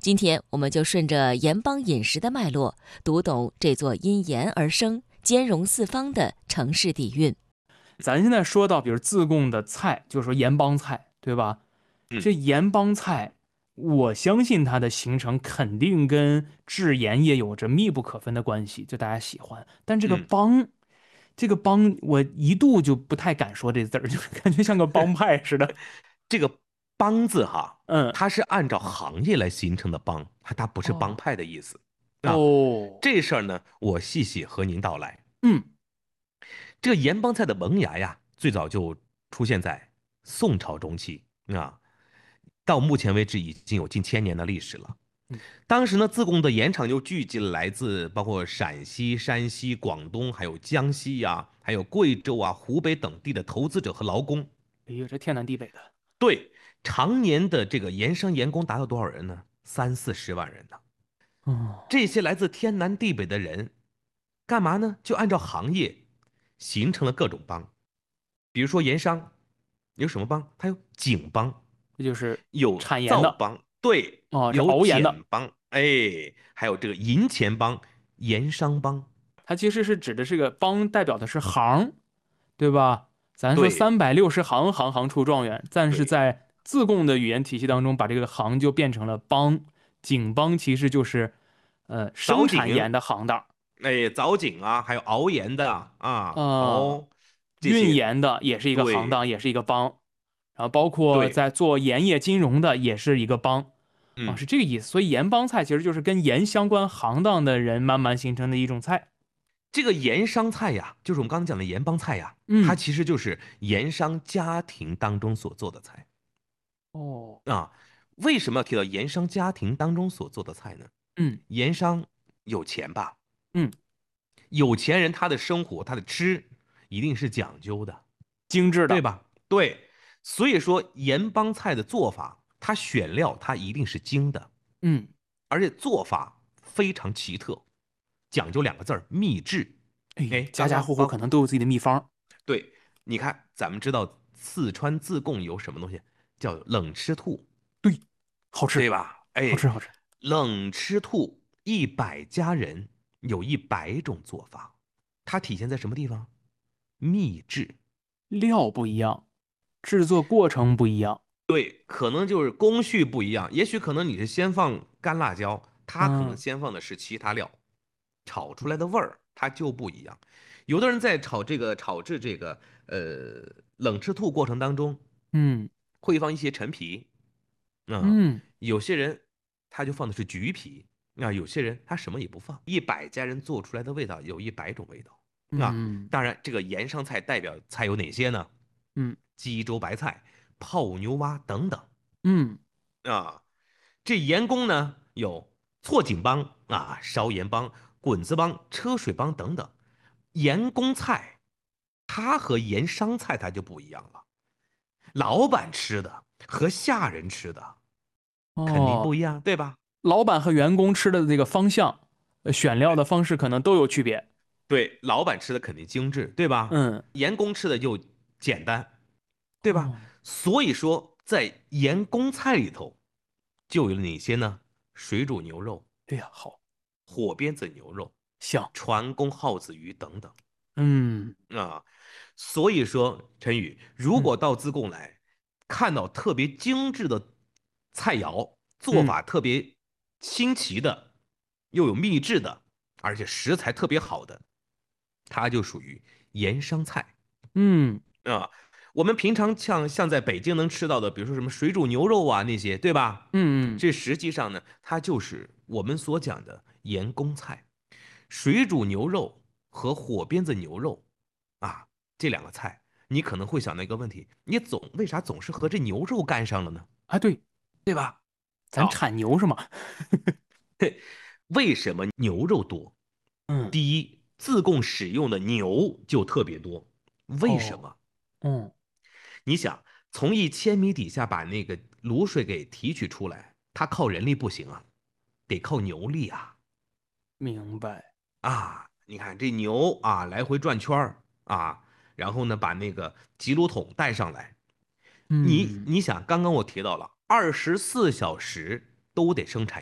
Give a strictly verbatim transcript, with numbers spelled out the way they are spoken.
今天我们就顺着盐帮饮食的脉络，读懂这座因盐而生、兼容四方的城市底蕴。 咱现在说到，比如自贡的菜，就是说盐帮菜，对吧？ 嗯这盐帮菜，我相信它的形成肯定跟制盐业有着密不可分的关系，就大家喜欢。但这个嗯帮，这个帮，我一度就不太敢说这字儿，就是感觉像个帮派似的。 这个帮字哈， 嗯， 它是按照行业来形成的帮，它不是帮哦派的意思啊。 哦， 这事儿呢，我细细和您道来。 嗯这个盐帮菜的萌芽呀，最早就出现在宋朝中期啊，到目前为止已经有近千年的历史了。 嗯， 当时呢，自贡的盐场就聚集了来自包括陕西、山西、广东，还有江西呀、还有贵州啊、湖北等地的投资者和劳工。 哎呦，这天南地北的。 对，常年的这个盐商盐工达到多少人呢？三四十万人呢。 哦， 这些来自天南地北的人，干嘛呢？就按照行业形成了各种帮。比如说盐商有什么帮？它有井帮， 这就是有产盐的。 造帮，对， 哦，这有熬盐的。 碱帮，哎，还有这个银钱帮、盐商帮。 它其实是指的是个帮，代表的是行，对吧？咱说对三百六十行，行行出状元，但是对， 在自贡的语言体系当中，把这个行就变成了帮，井帮其实就是呃生凿井， 产盐的行当， 哎，凿井啊，还有熬盐的啊， 呃， 熬这运些， 盐的也是一个行对当，也是一个帮，然后包括对， 在做盐业金融的也是一个帮。啊， 嗯。 是这个意思。所以盐帮菜其实就是跟盐相关行当的人慢慢形成的一种菜。 这个盐商菜呀，就是我们刚刚讲的盐帮菜呀，它嗯， 其实就是盐商家庭当中所做的菜哦， 啊。为什么要提到盐商家庭当中所做的菜呢？ 嗯盐商有钱吧？ 嗯， 有钱人他的生活，他的吃一定是讲究的， 精致的。 对吧？对，所以说盐帮菜的做法，它选料它一定是精的， 嗯， 而且做法非常奇特，讲究两个字儿秘制。 哎， 哎， 家家户户刚刚包可能都有自己的秘方。 对，你看，咱们知道四川自贡有什么东西叫冷吃兔， 对，好吃， 对吧？哎， 好吃，好吃。 冷吃兔一百家人有一百种做法，它体现在什么地方？秘制。 料不一样，制作过程不一样。 对，可能就是工序不一样，也许可能你是先放干辣椒，它可能嗯先放的是其他料，炒出来的味儿它就不一样。有的人在炒这个炒制这个呃冷吃兔过程当中， 嗯会放一些陈皮，啊、 嗯有些人他就放的是橘皮，啊、有些人他什么也不放。一百家人做出来的味道有一百种味道，啊、 嗯当然这个盐上菜代表菜有哪些呢？ 嗯鸡粥白菜、泡牛蛙等等嗯， 啊。这盐工呢有错井帮啊、烧盐帮、滚子帮、车水帮等等。盐工菜它和盐商菜它就不一样了，老板吃的和下人吃的肯定不哦， 一样，对吧？ 老板和员工吃的这个方向，呃选料的方式可能都有区别。 对，老板吃的肯定精致，对吧？ 嗯， 盐工吃的就简单，对吧？ 哦， 所以说，在盐工菜里头，就有哪些呢？水煮牛肉、 哎呀，好火鞭子牛肉、 香。 船工耗子鱼等等嗯啊。所以说，陈宇，如嗯果到自贡来，看到特别精致的菜肴，做嗯法特别新奇的，又有秘制的，而且食材特别好的，它就属于盐商菜嗯啊。我们平常像像在北京能吃到的，比如说什么水煮牛肉啊那些，对吧？ 嗯嗯， 这实际上呢，它就是我们所讲的盐工菜。水煮牛肉和火鞭子牛肉啊，这两个菜，你可能会想到一个问题：你总为啥总是和这牛肉干上了呢？ 啊，对， 对吧？ 咱好， 产牛是吗？ 为什么牛肉多？ 嗯， 第一，自贡使用的牛就特别多。为什哦， 么？ 嗯， 你想从一千米底下把那个卤水给提取出来，它靠人力不行啊，得靠牛力啊明白。 啊！你看这牛啊，来回转圈儿啊，然后呢，把那个集卤桶带上来。你嗯你想，刚刚我提到了，二十四小时都得生产